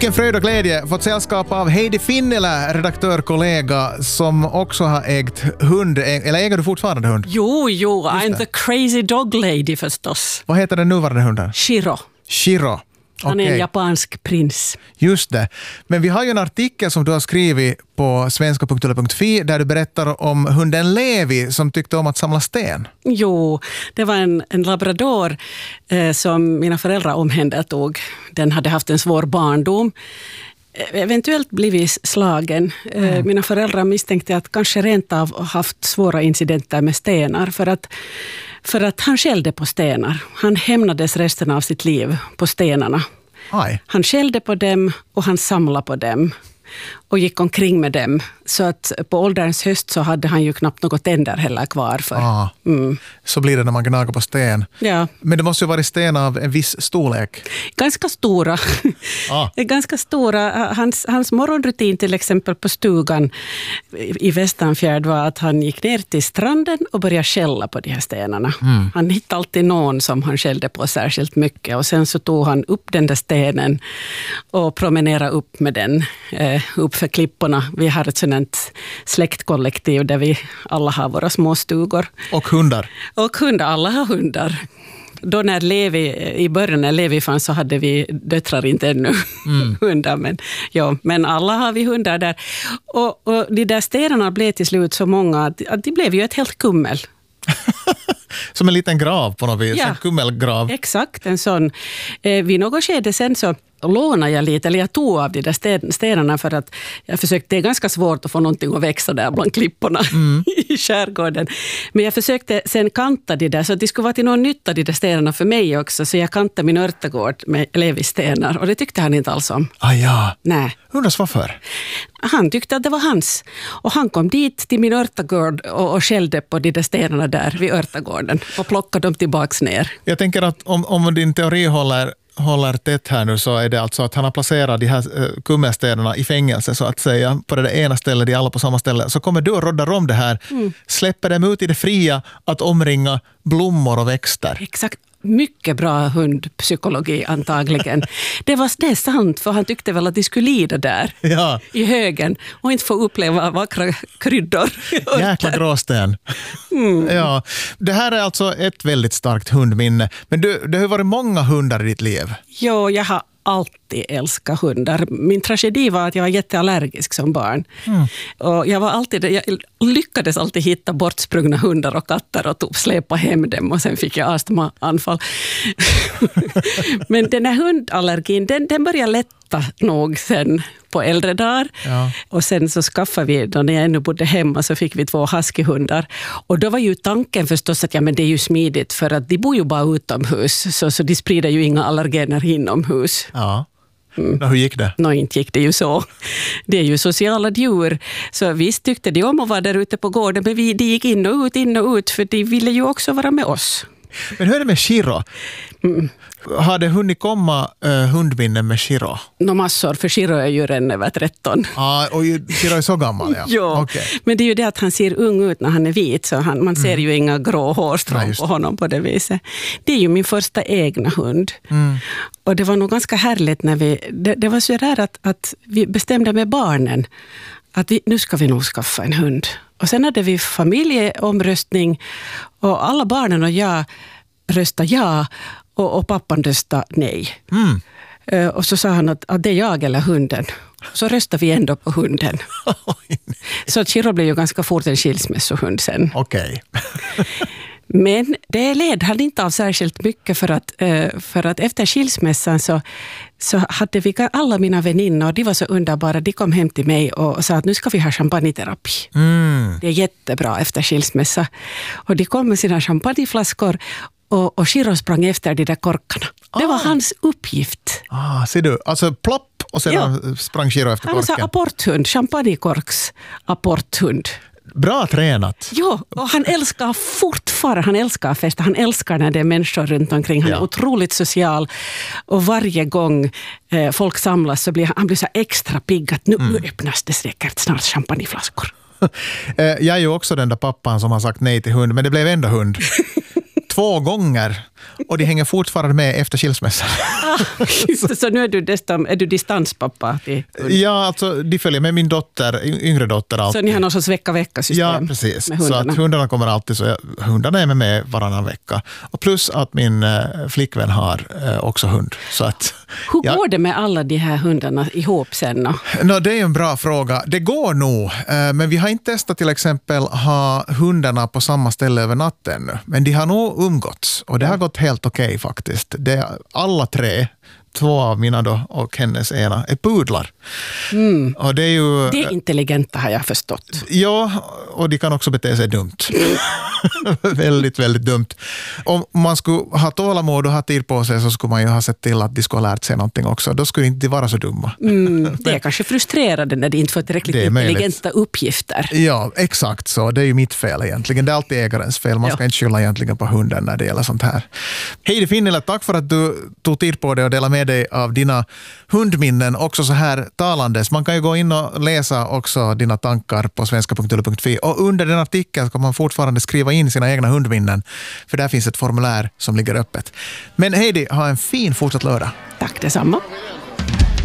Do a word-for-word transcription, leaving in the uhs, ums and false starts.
Vilken fröjd och glädje fått sällskap av Heidi Finnila, redaktörkollega som också har ägt hund. Eller äger du fortfarande hund? Jo, jo, I'm the crazy dog lady förstås. Vad heter den nuvarande hunden? Shiro. Shiro. Han är Okej. en japansk prins. Just det. Men vi har ju en artikel som du har skrivit på svenska punkt ulla punkt fi där du berättar om hunden Levi som tyckte om att samla sten. Jo, det var en, en labrador eh, som mina föräldrar omhändertog. Den hade haft en svår barndom. Eventuellt blivit slagen. Mm. Mina föräldrar misstänkte att kanske rent av haft svåra incidenter med stenar för att, för att han skällde på stenar. Han hämnades resten av sitt liv på stenarna. Aj. Han skällde på dem och han samlade på dem och gick omkring med dem. Så att på ålderns höst så hade han ju knappt något tänder heller kvar för. Ah, mm. Så blir det när man gnagar på sten. Ja. Men det måste ju vara sten av en viss storlek. Ganska stora. Ah. Ganska stora. Hans, hans morgonrutin till exempel på stugan i Västanfjärd var att han gick ner till stranden och började skälla på de här stenarna. Mm. Han hittade alltid någon som han skällde på särskilt mycket och sen så tog han upp den där stenen och promenerade upp med den eh, upp för klipporna. Vi har ett sådant släktkollektiv där vi alla har våra små stugor. Och hundar. Och hundar, alla har hundar. Då när Levi, i början när Levi fanns så hade vi döttrar inte ännu mm. hundar. Men, ja, men alla har vi hundar där. Och, och de där stenarna blev till slut så många att, att de blev ju ett helt kummel. Som en liten grav på något vis, ja, en kummelgrav. Exakt, en sån. Eh, vid något skede sen så lånade jag lite, eller jag tog av de där sten, stenarna för att jag försökte, det är ganska svårt att få någonting att växa där bland klipporna mm. i skärgården. Men jag försökte sen kanta de där så att det skulle vara till någon nytta de där stenarna för mig också. Så jag kantade min örtagård med Levi-stenar och det tyckte han inte alls om. Ah ja, nej. Undras varför? Han tyckte att det var hans. Och han kom dit till min örtagård och, och skällde på de där stenarna där vid örtagården och plockade dem tillbaks ner. Jag tänker att om, om din teori håller håller tätt här nu så är det alltså att han har placerat de här uh, kummelstäderna i fängelse så att säga på det där ena stället, de alla på samma ställe. Så kommer du att rodda om det här, mm. släpper dem ut i det fria att omringa blommor och växter. Exakt. Mycket bra hundpsykologi antagligen. Det var det sant för han tyckte väl att de skulle lida där ja. i högen och inte få uppleva vackra kryddor. Jäkla gråsten. Mm. Ja. Det här är alltså ett väldigt starkt hundminne. Men du, det har varit många hundar i ditt liv. Jo, jag har alltid älskat hundar. Min tragedi var att jag var jätteallergisk som barn. Mm. Och jag var alltid, jag lyckades alltid hitta bortsprungna hundar och katter och tog, släpa hem dem och sen fick jag astmaanfall. Men den här hundallergin, den, den började lätta nog sen på äldre dagar. Ja. Och sen så skaffade vi, då när jag ännu bodde hemma så fick vi två huskyhundar. Och då var ju tanken förstås att ja, men det är ju smidigt för att de bor ju bara utomhus så, så de sprider ju inga allergener inomhus. Ja. Mm. Hur gick det? Nå, inte gick det ju så. Det är ju sociala djur. Så visst tyckte de om att vara där ute på gården men vi, de gick in och ut, in och ut för de ville ju också vara med oss. Men hur är det med Shiro? Mm. Har det hunnit komma uh, hundminnen med Shiro? Nå massor, för Shiro är ju redan över tretton. Ja, och Shiro är så gammal, ja. ja, okay. Men det är ju det att han ser ung ut när han är vit, så han, man ser mm. ju inga grå hårstrån på honom på det viset. Det är ju min första egna hund. Mm. Och det var nog ganska härligt när vi, det, det var så där att, att vi bestämde med barnen att vi, nu ska vi nog skaffa en hund. Och sen hade vi familjeomröstning och alla barnen och jag röstade ja och, och pappan röstade nej. Mm. Uh, och så sa han att, att det är jag eller hunden. Så röstade vi ändå på hunden. Så Shiro blev ju ganska fort en skilsmässohund sen. Okej. Okay. Men det led han inte av särskilt mycket för att, för att efter skilsmässan så, så hade vi alla mina väninnor, de var så underbara, de kom hem till mig och sa att nu ska vi ha champagneterapi. Mm. Det är jättebra efter skilsmässa. Och de kom med sina champagneflaskor och, och Shiro sprang efter de där korkarna. Ah. Det var hans uppgift. Ah, ser du, alltså plopp och sen ja. sprang Shiro efter korken. Han sa apporthund, champagnekorks apporthund. Bra tränat. Ja, och han älskar fortfarande, han älskar fester, han älskar när det är människor runt omkring. Han ja. är otroligt social och varje gång eh, folk samlas så blir han, han blir så extra pigg att nu, mm. nu öppnas det säkert snart champagneflaskor. Jag är ju också den där pappan som har sagt nej till hund, men det blev ändå hund. två gånger och de hänger fortfarande med efter skilsmässan. Ah, just det, så nu är du, dessutom, är du distanspappa till hund? Ja, alltså de följer med min dotter, yngre dotter alltid. Så ni har någon sorts vecka-vecka-system? Ja, precis. Med så hundarna. att hundarna kommer alltid, så jag, hundarna är med mig varannan vecka. Och plus att min eh, flickvän har eh, också hund. Så att, Hur ja. går det med alla de här hundarna ihop sen då? No, det är en bra fråga. Det går nog, eh, men vi har inte testat till exempel ha hundarna på samma ställe över natten ännu. Men de har nog umgåtts och det har gått helt okej okay, faktiskt. Det, alla tre, två av mina då och hennes ena, är pudlar. Mm. Och det är ju... Det är intelligenta har jag förstått. Ja, och de kan också bete sig dumt. väldigt, väldigt dumt. Om man skulle ha tålamod och ha tid på sig så skulle man ju ha sett till att de skulle ha lärt sig någonting också. Då skulle inte de vara så dumma. Mm, det är kanske frustrerande när de inte får tillräckligt intelligenta uppgifter. Ja, exakt så. Det är ju mitt fel egentligen. Det är alltid ägarens fel. Man ska ja. inte skylla egentligen på hunden när det gäller sånt här. Heidi Finnila, tack för att du tog tid på dig och delade med dig av dina hundminnen också så här talandes. Man kan ju gå in och läsa också dina tankar på svenska punkt yle punkt fi och under den artikeln kan man fortfarande skriva in sina egna hundminnen för där finns ett formulär som ligger öppet. Men Heidi, ha en fin fortsatt lördag. Tack detsamma.